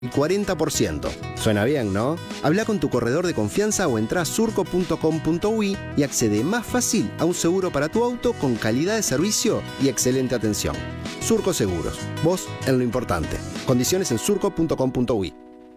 40%. Suena bien, ¿no? Habla con tu corredor de confianza o entra a surco.com.uy y accede más fácil a un seguro para tu auto con calidad de servicio y excelente atención. Surco Seguros. Vos en lo importante. Condiciones en surco.com.uy.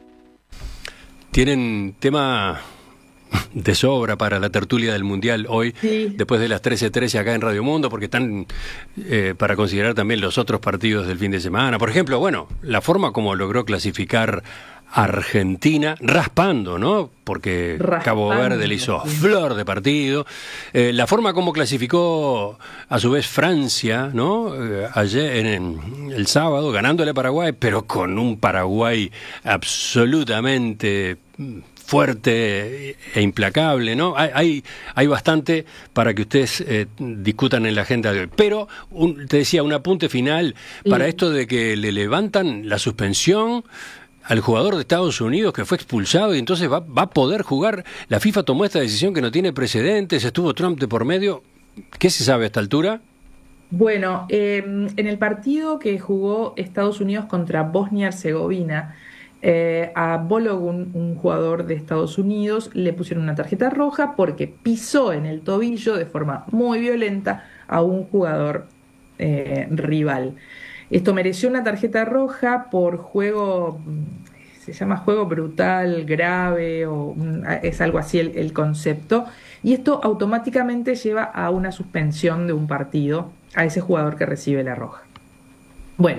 Tienen tema de sobra para la tertulia del Mundial hoy, sí, después de las 13:13 acá en Radio Mundo, porque están para considerar también los otros partidos del fin de semana. Por ejemplo, bueno, la forma como logró clasificar Argentina, raspando, ¿no? Porque Cabo Verde le hizo flor de partido. La forma como clasificó a su vez Francia, ¿no? Ayer, en el sábado, ganándole a Paraguay, pero con un Paraguay absolutamente fuerte e implacable, ¿no? Hay bastante para que ustedes discutan en la agenda de hoy. Pero, te decía, un apunte final para esto de que le levantan la suspensión al jugador de Estados Unidos que fue expulsado y entonces va a poder jugar. La FIFA tomó esta decisión que no tiene precedentes, estuvo Trump de por medio. ¿Qué se sabe a esta altura? Bueno, en el partido que jugó Estados Unidos contra Bosnia-Herzegovina, a Balogun, un jugador de Estados Unidos, le pusieron una tarjeta roja porque pisó en el tobillo de forma muy violenta a un jugador rival. Esto mereció una tarjeta roja por juego, se llama juego brutal, grave, o es algo así el concepto, y esto automáticamente lleva a una suspensión de un partido a ese jugador que recibe la roja. Bueno,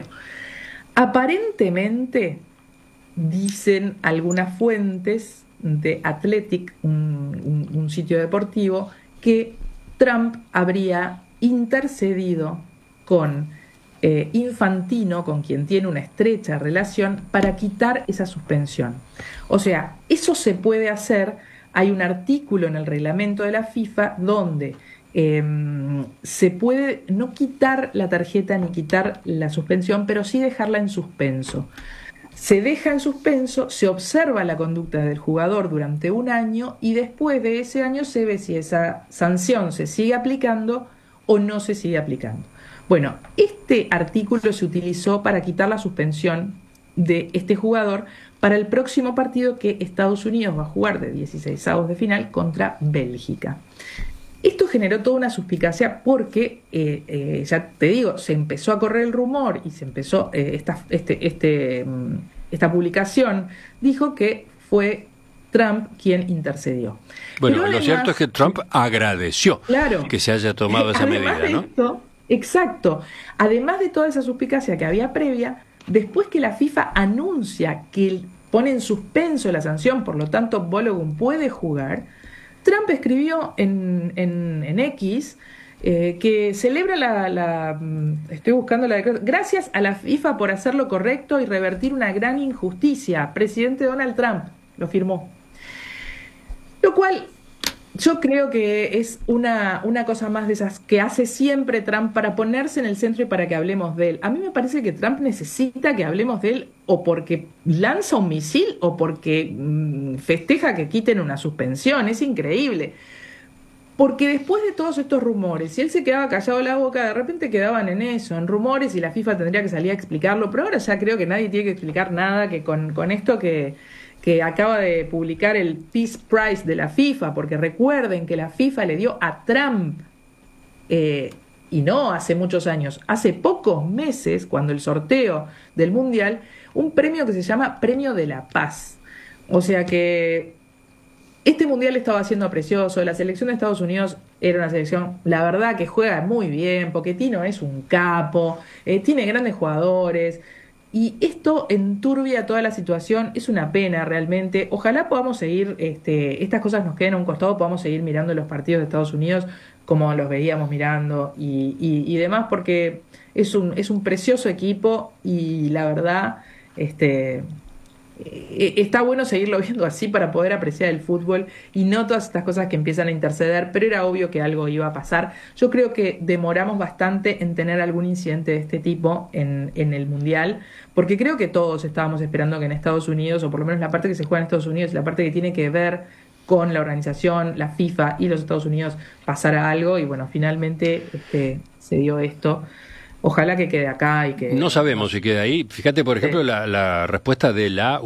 aparentemente dicen algunas fuentes de Athletic, un sitio deportivo, que Trump habría intercedido con Infantino, con quien tiene una estrecha relación, para quitar esa suspensión. O sea, eso se puede hacer. Hay un artículo en el reglamento de la FIFA donde se puede no quitar la tarjeta ni quitar la suspensión, pero sí dejarla en suspenso. Se deja en suspenso, se observa la conducta del jugador durante un año y después de ese año se ve si esa sanción se sigue aplicando o no se sigue aplicando. Bueno, este artículo se utilizó para quitar la suspensión de este jugador para el próximo partido que Estados Unidos va a jugar de 16avos de final contra Bélgica. Esto generó toda una suspicacia porque, ya te digo, se empezó a correr el rumor y se empezó, esta publicación dijo que fue Trump quien intercedió. Bueno, además, lo cierto es que Trump agradeció que se haya tomado esa medida, ¿no? Esto, exacto. Además de toda esa suspicacia que había previa, después que la FIFA anuncia que pone en suspenso la sanción, por lo tanto Balogun puede jugar, Trump escribió en X que celebra estoy buscando la declaración, gracias a la FIFA por hacer lo correcto y revertir una gran injusticia. Presidente Donald Trump lo firmó. Lo cual yo creo que es una cosa más de esas que hace siempre Trump para ponerse en el centro y para que hablemos de él. A mí me parece que Trump necesita que hablemos de él o porque lanza un misil o porque festeja que quiten una suspensión. Es increíble. Porque después de todos estos rumores, si él se quedaba callado la boca, de repente quedaban en eso, en rumores, y la FIFA tendría que salir a explicarlo. Pero ahora ya creo que nadie tiene que explicar nada, que con esto que acaba de publicar el Peace Prize de la FIFA, porque recuerden que la FIFA le dio a Trump, y no hace muchos años, hace pocos meses, cuando el sorteo del Mundial, un premio que se llama Premio de la Paz. O sea que este Mundial estaba siendo precioso, la selección de Estados Unidos era una selección, la verdad, que juega muy bien, Pochettino es un capo, tiene grandes jugadores. Y esto enturbia toda la situación, es una pena realmente. Ojalá podamos seguir, estas cosas nos queden a un costado, podamos seguir mirando los partidos de Estados Unidos como los veíamos mirando y demás, porque es un precioso equipo y la verdad está bueno seguirlo viendo así para poder apreciar el fútbol y no todas estas cosas que empiezan a interceder, pero era obvio que algo iba a pasar. Yo creo que demoramos bastante en tener algún incidente de este tipo en el Mundial, porque creo que todos estábamos esperando que en Estados Unidos, o por lo menos la parte que se juega en Estados Unidos, la parte que tiene que ver con la organización, la FIFA y los Estados Unidos, pasara algo, y bueno, finalmente se dio esto. Ojalá que quede acá y que... No sabemos si queda ahí. Fíjate, por ejemplo, la respuesta de la